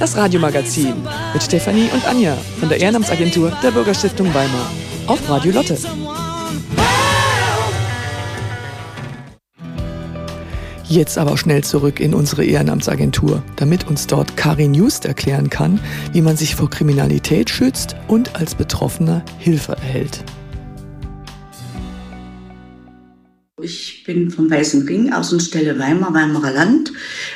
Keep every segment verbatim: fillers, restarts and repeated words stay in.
Das Radiomagazin mit Stefanie und Anja von der Ehrenamtsagentur der Bürgerstiftung Weimar auf Radio Lotte. Jetzt aber schnell zurück in unsere Ehrenamtsagentur, damit uns dort Karin Just erklären kann, wie man sich vor Kriminalität schützt und als Betroffener Hilfe erhält. Ich bin vom Weißen Ring, Außenstelle Weimar, Weimarer Land.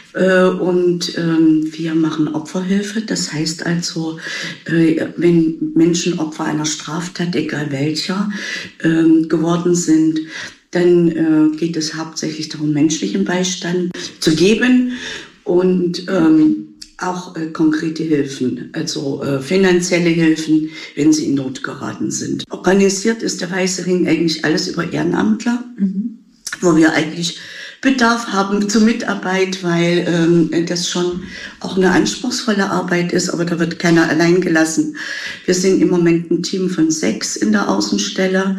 Und ähm, wir machen Opferhilfe. Das heißt also, äh, wenn Menschen Opfer einer Straftat, egal welcher, ähm, geworden sind, dann äh, geht es hauptsächlich darum, menschlichen Beistand zu geben und ähm, auch äh, konkrete Hilfen, also äh, finanzielle Hilfen, wenn sie in Not geraten sind. Organisiert ist der Weiße Ring eigentlich alles über Ehrenamtler, mhm. wo wir eigentlich Bedarf haben zur Mitarbeit, weil ähm, das schon auch eine anspruchsvolle Arbeit ist, aber da wird keiner allein gelassen. Wir sind im Moment ein Team von sechs in der Außenstelle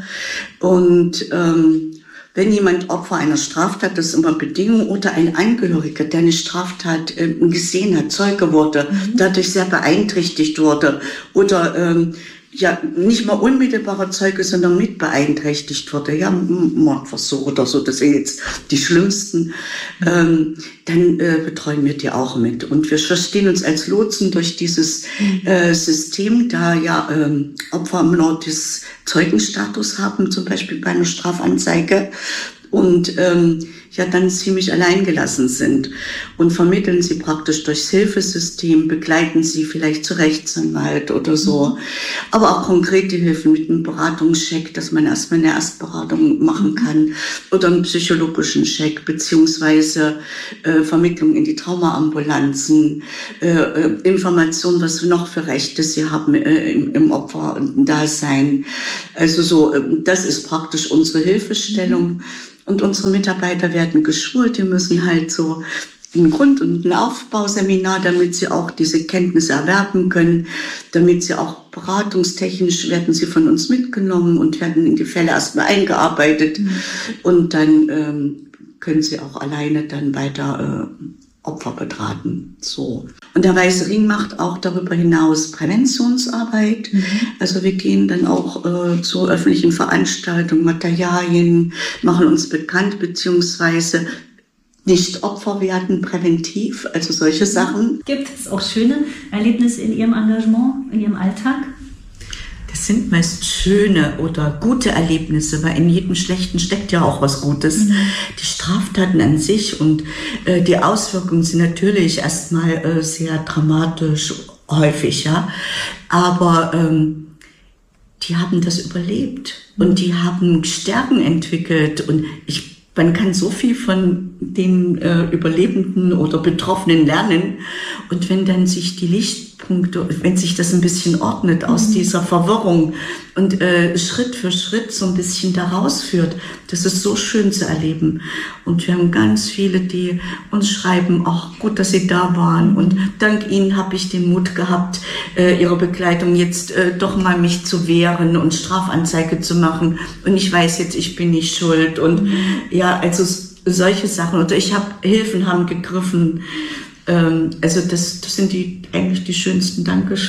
und ähm, wenn jemand Opfer einer Straftat, das ist immer Bedingung, oder ein Angehöriger, der eine Straftat äh, gesehen hat, Zeuge wurde, mhm. dadurch sehr beeinträchtigt wurde oder ähm, ja nicht mal unmittelbarer Zeuge, sondern mit beeinträchtigt wurde, ja, Mordversuch oder so, das sind jetzt die schlimmsten, ähm, dann äh, betreuen wir die auch mit. Und wir verstehen uns als Lotsen durch dieses äh, System, da ja ähm, Opfer nur des Zeugenstatus haben, zum Beispiel bei einer Strafanzeige, und ähm, ja dann ziemlich alleingelassen sind und vermitteln sie praktisch durchs Hilfesystem, begleiten sie vielleicht zu Rechtsanwalt oder so, aber auch konkrete Hilfen mit einem Beratungscheck, dass man erstmal eine Erstberatung machen kann oder einen psychologischen Check, beziehungsweise äh, Vermittlung in die Traumaambulanzen, äh, äh, Informationen, was noch für Rechte sie haben äh, im, im Opferdasein. Also so, äh, das ist praktisch unsere Hilfestellung. Und unsere Mitarbeiter werden geschult, die müssen halt so ein Grund- und ein Aufbauseminar, damit sie auch diese Kenntnisse erwerben können, damit sie auch beratungstechnisch werden sie von uns mitgenommen und werden in die Fälle erstmal eingearbeitet. Mhm. Und dann ähm, können sie auch alleine dann weiter äh, Opfer betraten. So. Und der Weiße Ring macht auch darüber hinaus Präventionsarbeit. Mhm. Also wir gehen dann auch äh, zu öffentlichen Veranstaltungen, Materialien, machen uns bekannt, beziehungsweise nicht Opfer werden, präventiv, also solche Sachen. Gibt es auch schöne Erlebnisse in Ihrem Engagement, in Ihrem Alltag? Das sind meist schöne oder gute Erlebnisse, weil in jedem Schlechten steckt ja auch was Gutes. Mhm. Die Straftaten an sich und äh, die Auswirkungen sind natürlich erstmal äh, sehr dramatisch, häufig, ja. Aber ähm, die haben das überlebt und die haben Stärken entwickelt und ich Man kann so viel von den äh, Überlebenden oder Betroffenen lernen. Und wenn dann sich die Lichtpunkte, wenn sich das ein bisschen ordnet aus mhm. dieser Verwirrung und äh, Schritt für Schritt so ein bisschen da rausführt, das ist so schön zu erleben. Und wir haben ganz viele, die uns schreiben, ach gut, dass Sie da waren. Und dank Ihnen habe ich den Mut gehabt, äh, Ihre Begleitung jetzt äh, doch mal mich zu wehren und Strafanzeige zu machen. Und ich weiß jetzt, ich bin nicht schuld. Und mhm. ja, also solche Sachen. Oder ich habe Hilfen haben gegriffen. Ähm, also das, das sind die eigentlich die schönsten Dankeschön.